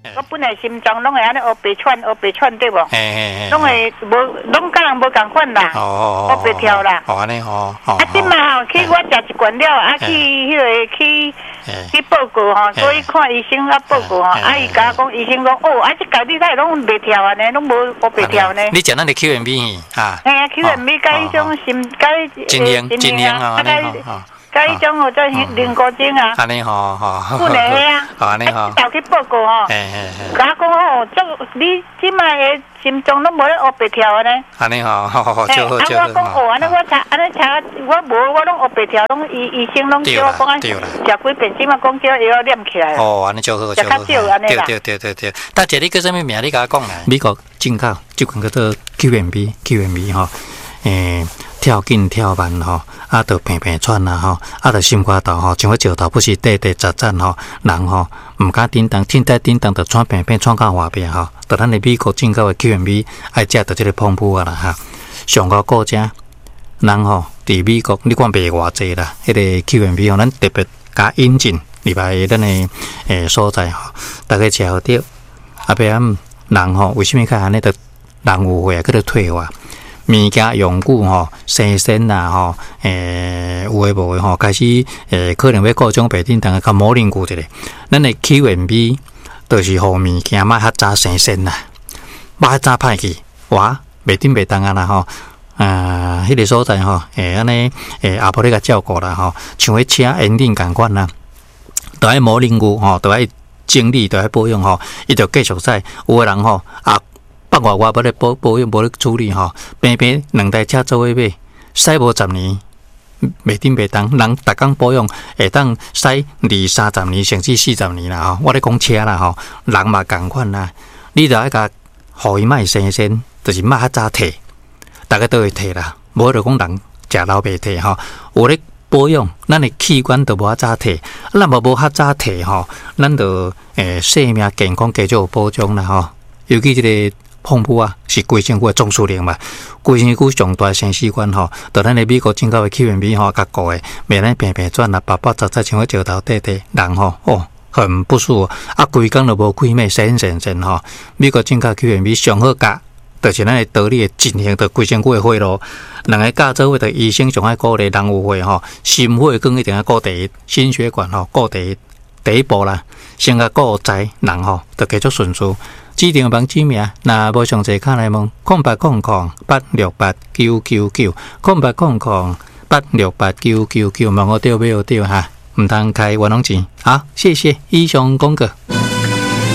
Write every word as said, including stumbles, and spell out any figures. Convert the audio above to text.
我本来心脏拢会安尼黑白喘，黑白喘对无？拢会无，拢甲人无共款啦。 哦黑白跳啦。 哦，安尼吼。啊， 即嘛吼，去我食一罐了，啊去迄个去去报告吼，所以看医生啊报告吼，啊伊甲我讲，医生讲哦，啊即家己呾拢袂跳安尼，拢无黑白跳呢。 你食咱的 Q M B 哈？ 嘿啊 ，Q M B 甲迄种心甲精英精英啊，安尼吼。 甲迄种哦，做灵高精啊， 安尼吼吼， 不能啊， 安尼吼， 到去报告吼，甲我讲哦，这你即摆的心脏拢无咧黑白跳安尼， 安尼吼，好好好，就好就好。啊，我讲哦，安尼我查，安尼查，我无我拢黑白跳，拢医医生拢叫我讲啊，食几遍即嘛讲叫药念起来。 哦，安尼就好就好。对对对对对，大姐你叫什么名？你甲我讲来。美国进口这款叫做 Q M B Q M B 吼，诶。跳紧跳慢吼，啊，着平平喘啦吼，啊，着心肝头吼，像个石头不是跌跌杂杂吼，人吼毋敢叮当，凊彩叮当着喘平平喘到外边吼，着咱的美国进口的 Q M B 爱食着即个澎湃啊啦哈，上高顾正，人吼伫美国你看卖偌济啦，迄个 Q M B 吼，咱特别加引进入来咱的诶所在吼，大家食好着，啊，别暗人吼为虾米较安尼着人有会去着退化？物件用具吼，生鲜啦吼，诶，有诶无诶吼，开始诶，可能要各种白叮当较模棱具一个。咱诶 Q M B 就是互物件莫较早生鲜啦，莫较早歹去，哇，白叮白当啊啦吼，啊，迄、那个所在吼，诶，安尼诶，阿婆咧甲照顾啦吼，像迄车引擎共款啦，都爱模棱具吼，都爱整理，都爱保养吼，伊就继续使。有诶人吼啊。北外外无咧保保养，无咧处理吼，平平两台车做伙买，驶无十年，袂顶袂当，人逐工保养，会当驶二三十年，甚至四十年啦吼。我咧讲车啦吼，人嘛共款啦，你着爱甲，互伊莫生鲜，就是莫较早摕，大家都会摕啦，无就讲人食老白摕吼，有咧保养，咱的器官都无较早摕，咱无无较早摕吼，咱就诶生命健康加少有保障啦吼，尤其即个。澎湃啊，是规身躯的总数量嘛，规身躯上大生死关吼，到咱的美国进口的 Q M B 吼，甲顾的，袂咱平平转啊，白白杂杂像个石头块块，人吼哦，很不舒服，啊，规工都无开咩，神神神吼，美国进口 Q M B 上好教，就是咱的道理的进行着规身躯的血路，两个教做伙着医生上爱鼓励人有血吼，心血管一定要顾第一，心血管吼顾第一，第一步啦，先甲顾在人吼，着继续顺序。指定网址名，若无详细看来问，空八空空八六八九九九，空八空空八六八九九九，问我对没有对哈？唔通开冤枉钱。好，谢谢以上讲过。